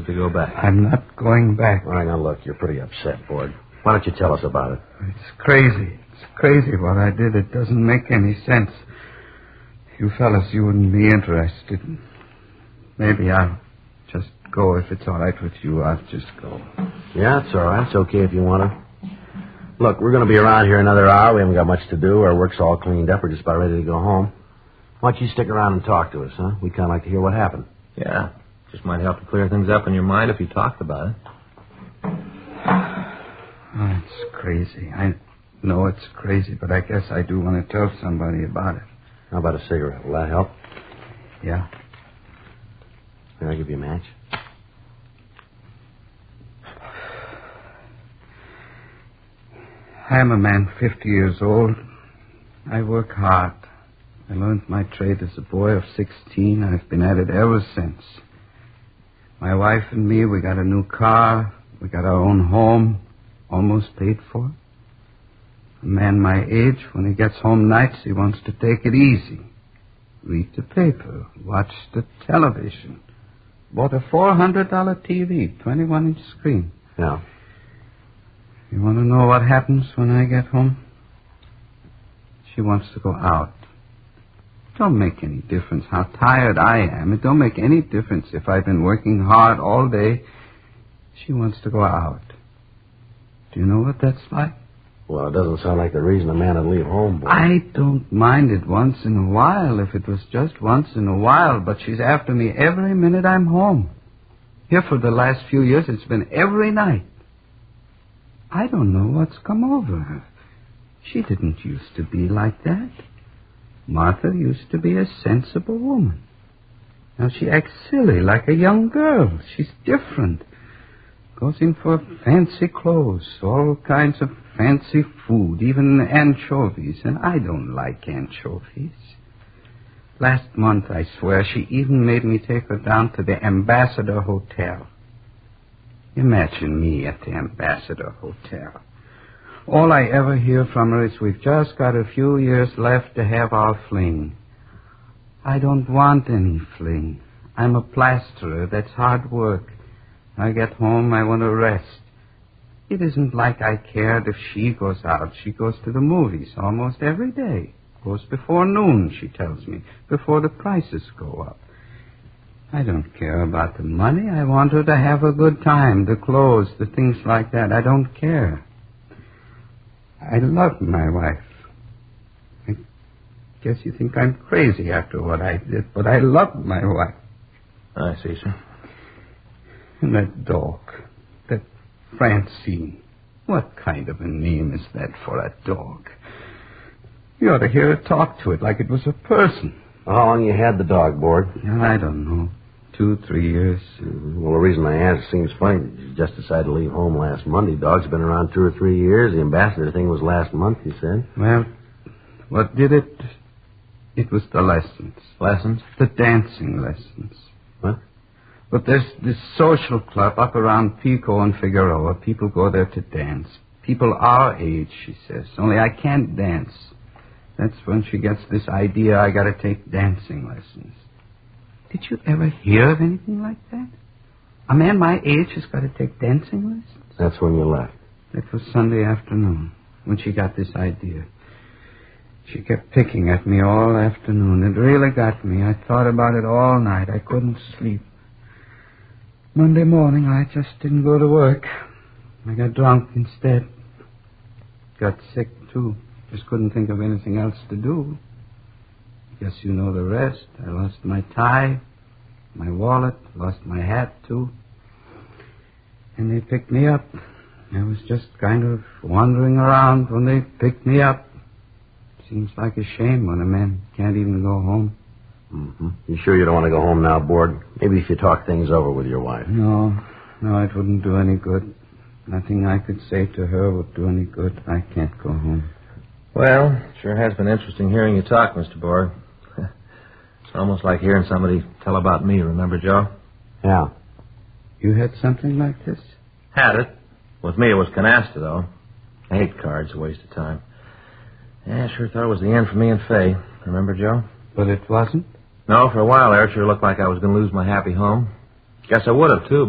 it to go back? I'm not going back. All right, now look, you're pretty upset, Bord. Why don't you tell us about it? It's crazy. It's crazy what I did. It doesn't make any sense. You fellas, you wouldn't be interested. Maybe I'll just go if it's all right with you. I'll just go. Yeah, it's all right. It's okay if you want to. Look, we're going to be around here another hour. We haven't got much to do. Our work's all cleaned up. We're just about ready to go home. Why don't you stick around and talk to us, huh? We'd kind of like to hear what happened. Yeah. Just might help to clear things up in your mind if you talked about it. Oh, it's crazy. I know it's crazy, but I guess I do want to tell somebody about it. How about a cigarette? Will that help? Yeah. Can I give you a match? I'm a man 50 years old. I work hard. I learned my trade as a boy of 16. I've been at it ever since. My wife and me, we got a new car. We got our own home, almost paid for. A man my age, when he gets home nights, he wants to take it easy. Read the paper, watch the television. Bought a $400 TV, 21-inch screen. Yeah. You want to know what happens when I get home? She wants to go out. It don't make any difference how tired I am. It don't make any difference if I've been working hard all day. She wants to go out. Do you know what that's like? Well, it doesn't sound like the reason a man would leave home, boy. I don't mind it once in a while, if it was just once in a while, but she's after me every minute I'm home. Here for the last few years, it's been every night. I don't know what's come over her. She didn't used to be like that. Martha used to be a sensible woman. Now she acts silly like a young girl. She's different. Goes in for fancy clothes, all kinds of fancy food, even anchovies, and I don't like anchovies. Last month, I swear, she even made me take her down to the Ambassador Hotel. Imagine me at the Ambassador Hotel. All I ever hear from her is we've just got a few years left to have our fling. I don't want any fling. I'm a plasterer. That's hard work. I get home, I want to rest. It isn't like I cared if she goes out. She goes to the movies almost every day. Goes before noon, she tells me, before the prices go up. I don't care about the money. I want her to have a good time, the clothes, the things like that. I don't care. I love my wife. I guess you think I'm crazy after what I did, but I love my wife. I see, sir. And that dog, that Francine, what kind of a name is that for a dog? You ought to hear her talk to it like it was a person. How long you had the dog, Bord? I don't know. 2-3 years. Well, the reason I asked seems funny. You just decided to leave home last Monday. Dog's been around 2 or 3 years. The ambassador thing was last month, you said. Well, what did it? It was the lessons. Lessons? The dancing lessons. What? But there's this social club up around Pico and Figueroa. People go there to dance. People our age, she says. Only I can't dance. That's when she gets this idea I got to take dancing lessons. Did you ever hear of anything like that? A man my age has got to take dancing lessons? That's when you left. That was Sunday afternoon, when she got this idea. She kept picking at me all afternoon. It really got me. I thought about it all night. I couldn't sleep. Monday morning, I just didn't go to work. I got drunk instead. Got sick, too. Just couldn't think of anything else to do. Guess you know the rest. I lost my tie, my wallet, lost my hat, too. And they picked me up. I was just kind of wandering around when they picked me up. Seems like a shame when a man can't even go home. Mm-hmm. You sure you don't want to go home now, Bord? Maybe if you talk things over with your wife. No, it wouldn't do any good. Nothing I could say to her would do any good. I can't go home. Well, it sure has been interesting hearing you talk, Mr. Bord. It's almost like hearing somebody tell about me, remember, Joe? Yeah. You had something like this? Had it. With me, it was canasta, though. I hate cards, a waste of time. Yeah, I sure thought it was the end for me and Fay. Remember, Joe? But it wasn't? No, for a while there, it sure looked like I was going to lose my happy home. Guess I would have, too.